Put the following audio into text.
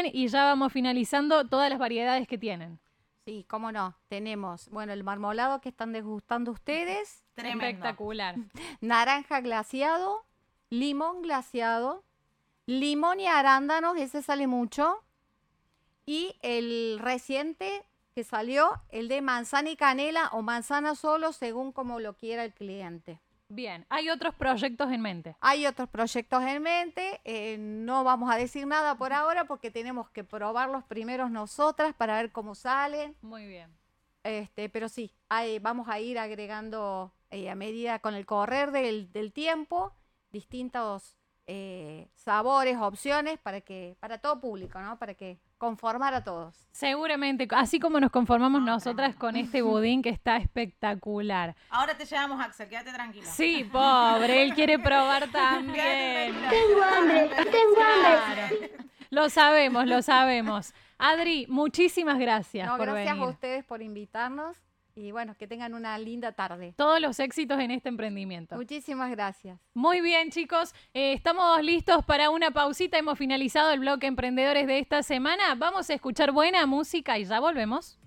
y ya vamos finalizando todas las variedades que tienen. Sí, cómo no. Tenemos, bueno, el marmolado que están degustando ustedes, Tremendo. Espectacular. naranja glaseado, limón glaseado, limón y arándanos, ese sale mucho. Y el reciente que salió, el de manzana y canela o manzana solo, según como lo quiera el cliente. Bien, hay otros proyectos en mente. Hay otros proyectos en mente, no vamos a decir nada por ahora porque tenemos que probarlos primero nosotras para ver cómo salen. Muy bien. Pero sí, vamos a ir agregando a medida con el correr del tiempo distintos sabores, opciones para todo público, ¿no? Para que conformar a todos. Seguramente, así como nos conformamos No, nosotras con este budín que está espectacular. Ahora te llevamos, Axel, quédate tranquila. Sí, pobre, él quiere probar también. Tengo hambre, tengo hambre. Claro. Lo sabemos, lo sabemos. Adri, muchísimas gracias No, por gracias venir. a ustedes por invitarnos y bueno, que tengan una linda tarde. Todos los éxitos en este emprendimiento. Muchísimas gracias. Muy bien, chicos. Estamos listos para una pausita. Hemos finalizado el bloque Emprendedores de esta semana. Vamos a escuchar buena música y ya volvemos.